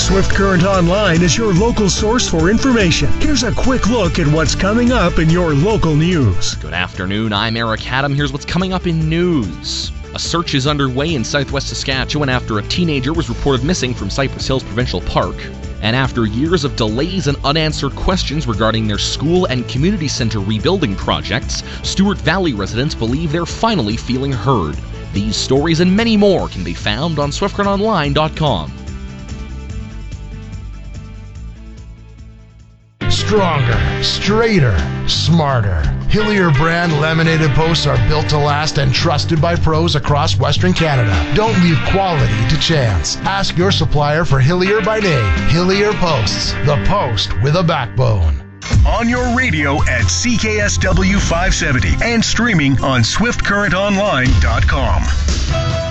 Swift Current Online is your local source for information. Here's a quick look at what's coming up in your local news. Good afternoon, I'm Eric Adam. Here's what's coming up in news. A search is underway in southwest Saskatchewan after a teenager was reported missing from Cypress Hills Provincial Park. And after years of delays and unanswered questions regarding their school and community center rebuilding projects, Stewart Valley residents believe they're finally feeling heard. These stories and many more can be found on SwiftCurrentOnline.com. Stronger, straighter, smarter. Hillier brand laminated posts are built to last and trusted by pros across Western Canada. Don't leave quality to chance. Ask your supplier for Hillier by name. Hillier Posts, the post with a backbone. On your radio at CKSW 570 and streaming on SwiftCurrentOnline.com.